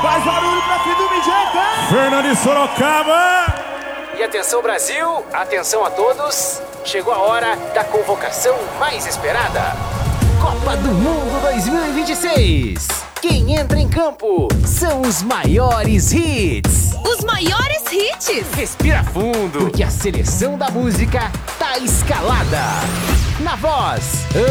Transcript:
Faz barulho pra fim do Mijeta! Fernando de Sorocaba! E atenção Brasil, atenção a todos, chegou a hora da convocação mais esperada. Copa do Mundo 2026. Quem entra em campo são os maiores hits. Os maiores hits! Respira fundo, porque a seleção da música tá escalada. Na voz,